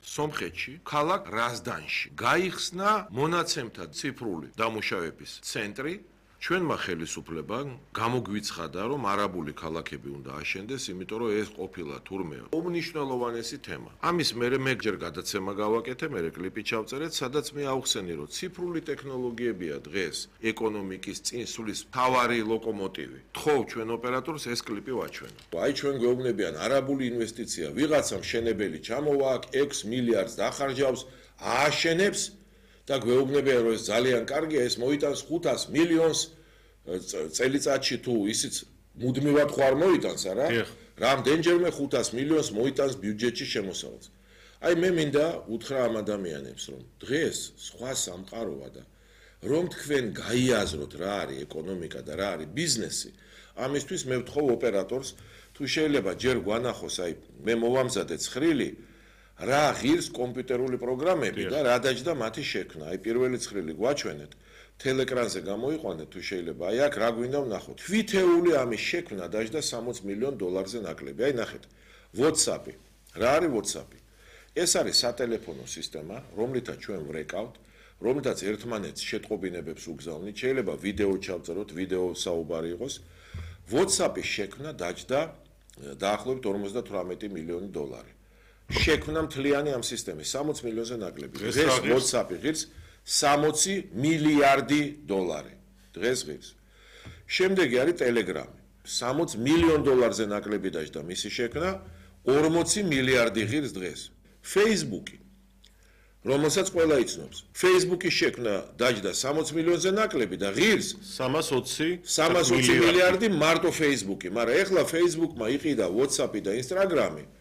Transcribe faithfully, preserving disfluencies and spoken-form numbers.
სომხეთში, ქალაქ რაზდანში გაიხსნა მონაცემთა ციფრული დამუშავების ცენტრი. ჩვენმა ხელისუფლებამ გამოგვიცხადა, რომ არაბული ქალაქები უნდა აშენდეს, იმიტომ რომ ეს ყოფილა თურმე უმნიშვნელოვანესი თემა. ამის მერე მე ჯერ გადაცემა გავაკეთე, მერე კლიპი ჩავწერეთ, სადაც მე ავხსენე, რომ ციფრული ტექნოლოგიებია დღეს ეკონომიკის წინსვლის მთავარი ლოკომოტივი. თხოვ ჩვენ ოპერატორს ეს კლიპი ვაჩვენო. აი ჩვენ გვეუბნებიან არაბული ინვესტიცია, ვიღაცა მშენებელი ჩამოვა აქ ექვს მილიარდს დახარჯავს, ააშენებს და გვეუბნებიან, რომ ეს ძალიან კარგია, ეს მოიტანს ხუთას მილიონს წელიწადში თუ ისიც მუდმივად ხო არ მოიტანს, არა? რამდენჯერმე ხუთას მილიონს მოიტანს ბიუჯეტში შემოსავალს. აი მე მინდა უთხრა ამ ადამიანებს, რომ დღეს სხვა სამყაროა და რომ თქვენ გაიაზროთ რა არის ეკონომიკა და რა არის ბიზნესი, ამისთვის მე ვთხოვ ოპერატორს, თუ შეიძლება ჯერ გვანახოს, აი მე მოვამზადე ცხრილი რა ღირს კომპიუტერული პროგრამები და რა დაჯდა მათი შექმნა. აი პირველი ცხრილი გვაჩვენეთ, თელეკრანზე გამოიყვანეთ თუ შეიძლება. აი აქ რა გვინდა ვნახოთ. თვითეული ამის შექმნა დაჯდა სამოცი მილიონ დოლარზე ნაკლები. აი ნახეთ. WhatsApp-ი. რა არის WhatsApp-ი? ეს არის სატელეფონო სისტემა, რომლითაც ჩვენ ვრეკავთ, რომლითაც ერთმანეთს შეტყობინებებს უგზავნით. შეიძლება ვიდეო ჩავწეროთ, ვიდეო საუბარი იყოს. WhatsApp-ის შექმნა დაჯდა დაახლოებით ორმოცდათვრამეტი მილიონი დოლარი. შექმნა მთლიანი ამ სისტემის სამოცი მილიონზე ნაკლები. დღეს WhatsApp-ი ღირს სამოცი მილიარდი დოლარი. დღეს ღირს. შემდეგი არის Telegram-ი. სამოცი მილიონ დოლარზე ნაკლები დაჯდა მისი შექმნა, ორმოცი მილიარდი ღირს დღეს. Facebook-ი, რომელსაც ყველა იცნობს. Facebook-ის შექმნა დაჯდა სამოცი მილიონზე ნაკლები და ღირს სამას ოცი სამას ოცი მილიარდი მარტო Facebook-ი, მაგრამ ეხლა Facebook-მა იყიდა WhatsApp-ი და Instagram-ი.